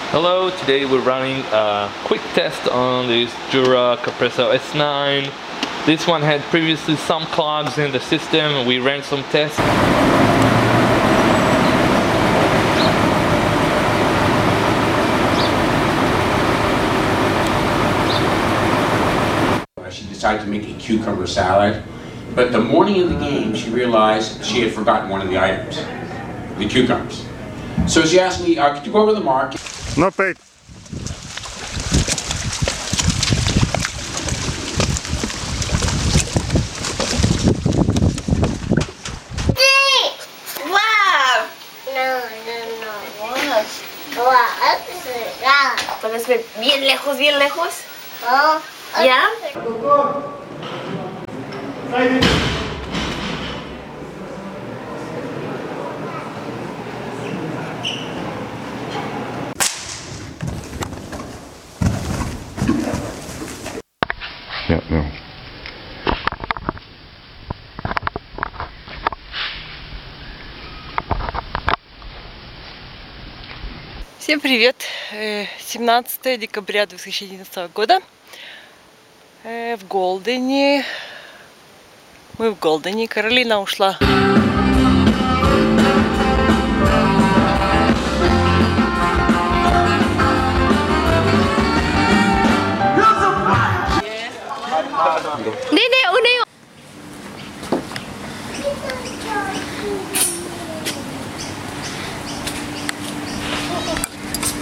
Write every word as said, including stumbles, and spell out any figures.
Hello, today we're running a quick test on this Jura Capresso S nine. This one had previously some clogs in the system. We ran some tests. She decided to make a cucumber salad, but the morning of the game she realized she had forgotten one of the items, the cucumbers. So she asked me, uh, could you go over to the market? No pay. Wow! No, no, no. ¿Puedes ver bien lejos, bien lejos? Oh. ¿Ya? Yeah, no. Всем привет! семнадцатое декабря две тысячи одиннадцатого года. В Голдене. Мы в Голдене. Каролина ушла. Didi!